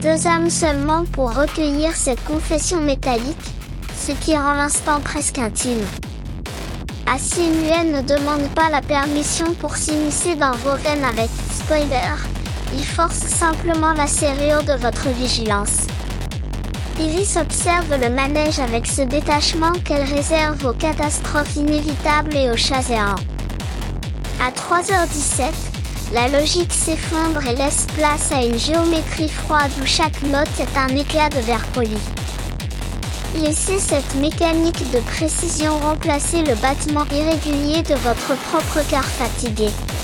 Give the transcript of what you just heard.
2 âmes seulement pour recueillir cette confession métallique, ce qui rend l'instant presque intime. Assimuen ne demande pas la permission pour s'immiscer dans vos veines avec spoiler, il force simplement la serrure de votre vigilance. Iris observe le manège avec ce détachement qu'elle réserve aux catastrophes inévitables et aux chats errants. À 3h17, la logique s'effondre et laisse place à une géométrie froide où chaque note est un éclat de verre poli. Laissez cette mécanique de précision remplacer le battement irrégulier de votre propre cœur fatigué.